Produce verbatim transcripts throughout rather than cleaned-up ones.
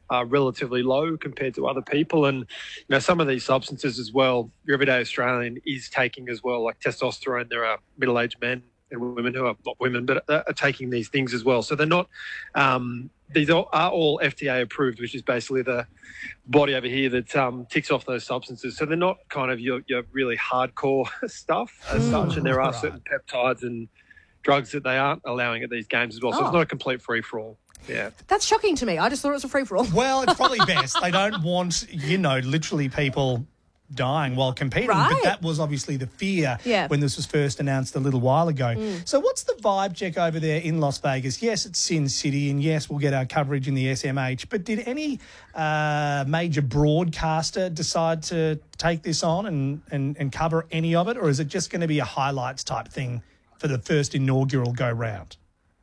are relatively low compared to other people. And, you know, some of these substances as well, your everyday Australian is taking as well, like testosterone. There are middle-aged men and women who are not women, but are, are taking these things as well. So they're not, um, these are, are all F D A approved, which is basically the body over here that um, ticks off those substances. So they're not kind of your, your really hardcore stuff as mm, such. And there are right. certain peptides and drugs that they aren't allowing at these games as well. So oh. it's not a complete free-for-all. Yeah. That's shocking to me. I just thought it was a free-for-all. Well, it's probably best. They don't want, you know, literally people dying while competing. Right. But that was obviously the fear yeah. when this was first announced a little while ago. Mm. So what's the vibe check over there in Las Vegas? Yes, it's Sin City, and yes, we'll get our coverage in the S M H. But did any uh, major broadcaster decide to take this on and, and, and cover any of it, or is it just going to be a highlights type thing for the first inaugural go-round?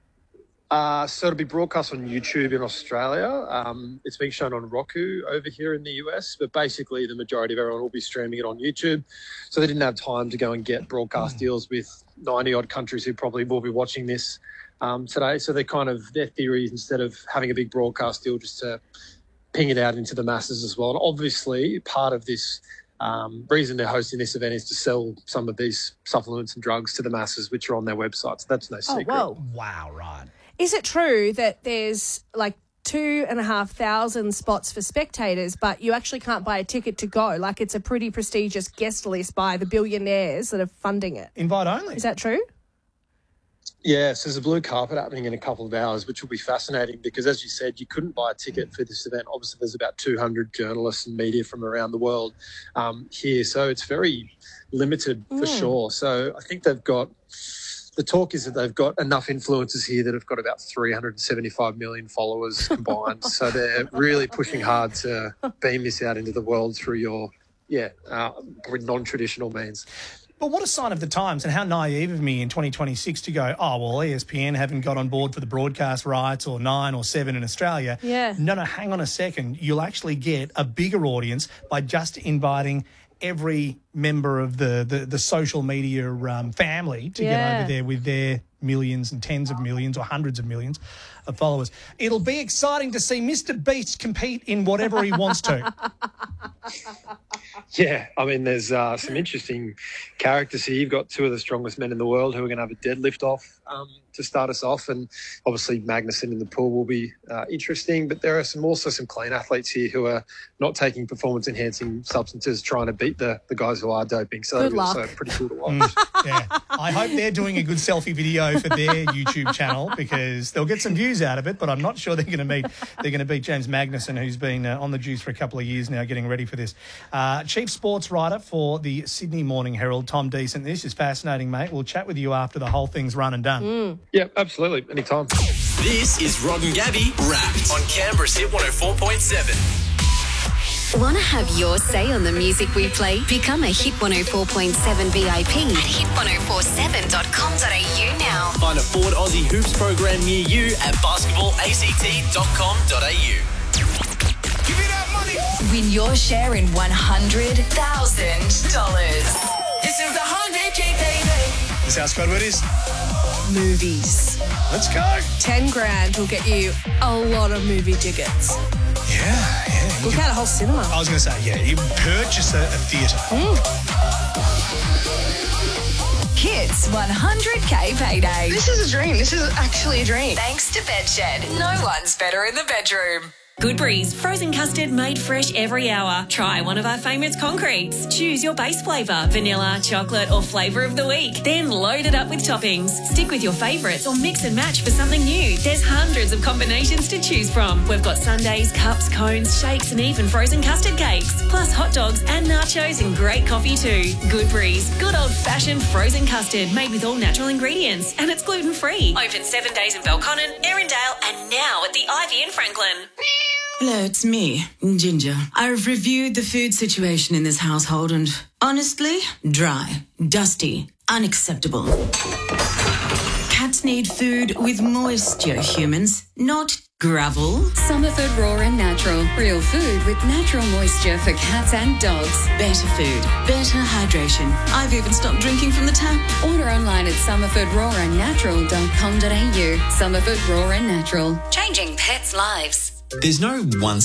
Uh, so it'll be broadcast on YouTube in Australia. Um, it's being shown on Roku over here in the U S, but basically the majority of everyone will be streaming it on YouTube. So they didn't have time to go and get broadcast mm. deals with ninety-odd countries who probably will be watching this um, today. So they kind of, their theory is instead of having a big broadcast deal, just to ping it out into the masses as well. And obviously part of this um, reason they're hosting this event is to sell some of these supplements and drugs to the masses, which are on their website. So that's no secret. Oh, whoa. Wow, right. Is it true that there's like two and a half thousand spots for spectators, but you actually can't buy a ticket to go? Like it's a pretty prestigious guest list by the billionaires that are funding it. Invite only. Is that true? Yes, there's a blue carpet happening in a couple of hours, which will be fascinating because, as you said, you couldn't buy a ticket for this event. Obviously, there's about two hundred journalists and media from around the world um, here, so it's very limited for mm. sure. So I think they've got... The talk is that they've got enough influencers here that have got about three hundred seventy-five million followers combined. So they're really pushing hard to beam this out into the world through your, yeah, uh, non-traditional means. But what a sign of the times, and how naive of me in twenty twenty-six to go, oh, well, E S P N haven't got on board for the broadcast rights, or Nine or Seven in Australia. Yeah. No, no, hang on a second. You'll actually get a bigger audience by just inviting every member of the, the, the social media um, family to yeah. get over there with their millions and tens of millions or hundreds of millions of followers. It'll be exciting to see Mister Beast compete in whatever he wants to. Yeah, I mean, there's uh, some interesting characters here. You've got two of the strongest men in the world who are going to have a deadlift off um, to start us off, and obviously Magnussen in the pool will be uh, interesting. But there are some also some clean athletes here who are not taking performance-enhancing substances, trying to beat the, the guys who are doping. So good that'll be luck. also pretty cool to watch. Mm, yeah, I hope they're doing a good selfie video for their YouTube channel because they'll get some views out of it. But I'm not sure they're going to meet. They're going to beat James Magnussen, who's been uh, on the juice for a couple of years now, getting ready for this. Uh, Chief sports writer for the Sydney Morning Herald, Tom Decent. This is fascinating, mate. We'll chat with you after the whole thing's run and done. Mm. Yeah, absolutely. Anytime. This is Rod and Gabby Wrapped on Canberra's Hit one oh four point seven. Want to have your say on the music we play? Become a Hit one oh four point seven V I P at hit one oh four seven dot com dot a u now. Find a Ford Aussie Hoops program near you at basketball a c t dot com dot a u. Give me that money. Win your share in one hundred thousand dollars. This is the one hundred K baby. This house code word is Movies. let's go. Ten grand will get you a lot of movie tickets. Yeah, yeah. Look at a whole cinema. I was going to say, yeah, you purchase a, a theatre. Mm. Hits one hundred K payday. This is a dream. This is actually a dream. Thanks to Bedshed. No one's better in the bedroom. Good Breeze, frozen custard made fresh every hour. Try one of our favourites concretes. Choose your base flavour, vanilla, chocolate or flavour of the week. Then load it up with toppings. Stick with your favourites or mix and match for something new. There's hundreds of combinations to choose from. We've got sundaes, cups, cones, shakes and even frozen custard cakes. Plus hot dogs and nachos and great coffee too. Good Breeze, good old-fashioned frozen custard made with all natural ingredients. And it's gluten-free. Open seven days in Belconnen, Erindale and now at the Ivy in Franklin. Hello, it's me, Ginger. I've reviewed the food situation in this household and, honestly, dry, dusty, unacceptable. Cats need food with moisture, humans, not gravel. Summerford Raw and Natural. Real food with natural moisture for cats and dogs. Better food, better hydration. I've even stopped drinking from the tap. Order online at summerford raw and natural dot com dot a u. Summerford Raw and Natural. Changing pets' lives. There's no one